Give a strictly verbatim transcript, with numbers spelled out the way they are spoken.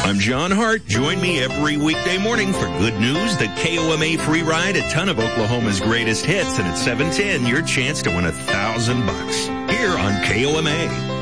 I'm John Hart. Join me every weekday morning for good news, the K O M A free ride, a ton of Oklahoma's greatest hits, and at seven ten, your chance to win a thousand bucks here on K O M A.